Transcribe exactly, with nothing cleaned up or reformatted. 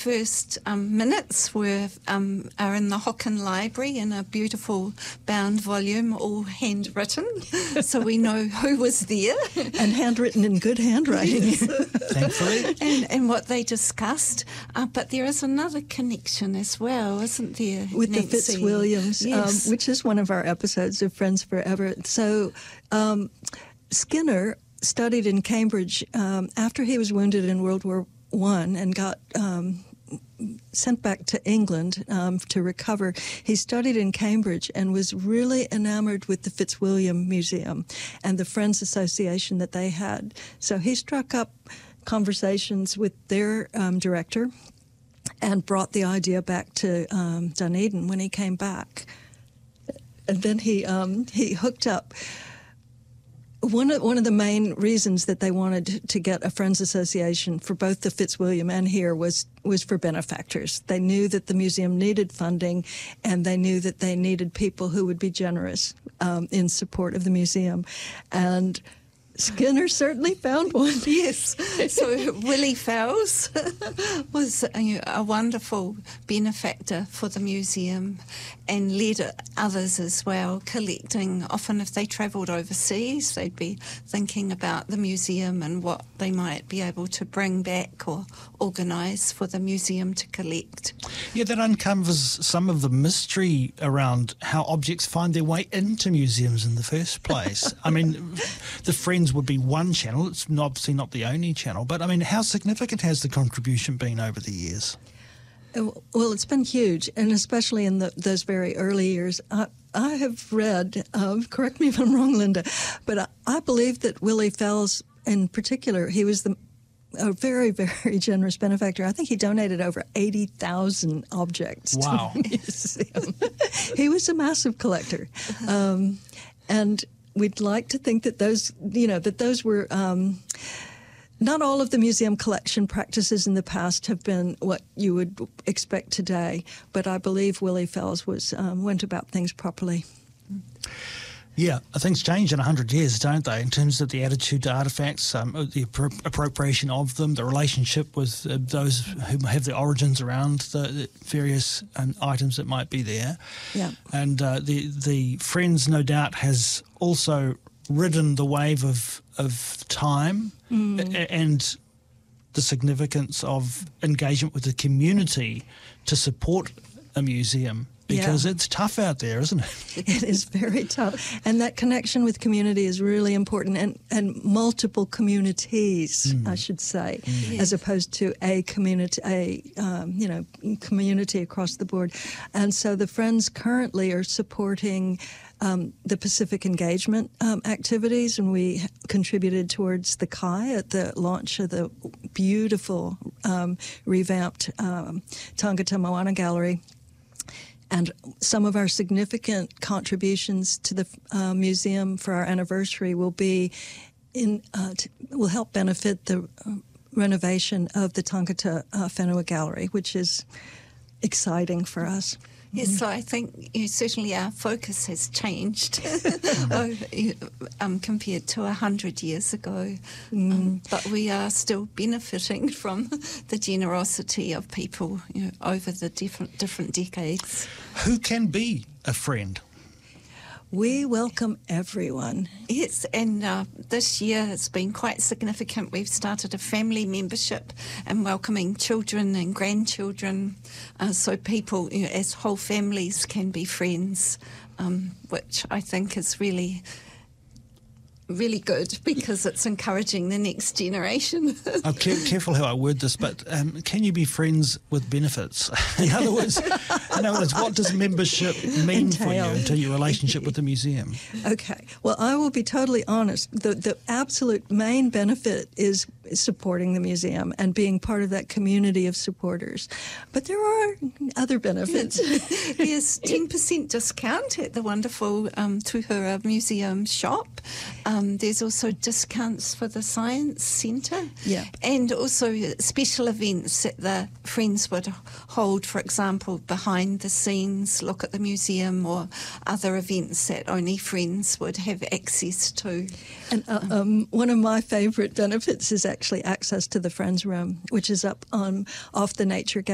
first um, minutes were um, are in the Hocken Library in a beautiful bound volume, all handwritten, so we know who was there. And handwritten in good handwriting. Yes. Thankfully. And, and what they discussed. Uh, but there is another connection as well, isn't there, With Nancy? the Fitzwilliams, Yes. um, which is one of our episodes of Friends Forever. So um, Skinner studied in Cambridge um, after he was wounded in World War One and got um, sent back to England um, to recover. He studied in Cambridge and was really enamored with the Fitzwilliam Museum and the Friends Association that they had. So he struck up conversations with their um, director and brought the idea back to um, Dunedin when he came back. And then he um, he hooked up. One of, one of the main reasons that they wanted to get a Friends Association for both the Fitzwilliam and here was was for benefactors. They knew that the museum needed funding, and they knew that they needed people who would be generous um, in support of the museum. And Skinner certainly found one. Yes. So Willie Fowles was a, a wonderful benefactor for the museum and led others as well, collecting. Often if they travelled overseas, they'd be thinking about the museum and what they might be able to bring back or organise for the museum to collect. Yeah, that uncovers some of the mystery around how objects find their way into museums in the first place. I mean, the Friends would be one channel. It's obviously not the only channel, but I mean, how significant has the contribution been over the years? Well, it's been huge, and especially in the, those very early years. I, I have read, uh, correct me if I'm wrong, Linda, but I, I believe that Willie Fowles in particular, he was the a very, very generous benefactor. I think he donated over eighty thousand objects wow. to the museum. He was a massive collector. Um, and we'd like to think that those, you know, that those were... Um, Not all of the museum collection practices in the past have been what you would expect today, but I believe Willie Fowles was um, went about things properly. Yeah, things change in a hundred years, don't they, in terms of the attitude to artefacts, um, the appro- appropriation of them, the relationship with uh, those who have the origins around the, the various um, items that might be there. Yeah. And uh, the, the Friends, no doubt, has also ridden the wave of of time mm. a- and the significance of engagement with the community to support a museum, because yeah. it's tough out there, isn't it? It is very tough. And that connection with community is really important, and, and multiple communities, mm. I should say, mm. yes. as opposed to a community, a um, you know, community across the board. And so the Friends currently are supporting Um, the Pacific Engagement um, activities, and we contributed towards the C A I at the launch of the beautiful um, revamped um, Tangata Moana Gallery. And some of our significant contributions to the uh, museum for our anniversary will be in uh, t- will help benefit the uh, renovation of the Tangata uh, Whenua Gallery, which is exciting for us. Yes, so I think you know, certainly our focus has changed um, compared to a hundred years ago. Mm. Um, but we are still benefiting from the generosity of people you know, over the different different decades. Who can be a friend? We welcome everyone. Yes, and uh, this year it's been quite significant. We've started a family membership and welcoming children and grandchildren, uh, so people you know, as whole families can be friends, um, which I think is really... really good, because it's encouraging the next generation. I'm care- careful how I word this, but um, can you be friends with benefits? In other words, in other words, what does membership mean Entail. for you into your relationship with the museum? Okay, well, I will be totally honest. The, the absolute main benefit is supporting the museum and being part of that community of supporters. But there are other benefits. There's ten percent discount at the wonderful um, Tuhura Museum shop. Um, there's also discounts for the Science Centre. Yeah. And also special events that the Friends would hold, for example, behind the scenes, look at the museum, or other events that only Friends would have access to. And uh, um, one of my favourite benefits is actually access to the Friends Room, which is up on off the Nature Gallery.